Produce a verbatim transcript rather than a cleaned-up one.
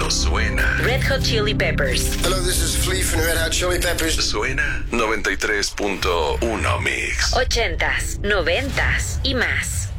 Esto suena Red Hot Chili Peppers. Hello, this is Flea from Red Hot Chili Peppers. Suena noventa y tres punto uno Mix. Ochentas, noventas y más.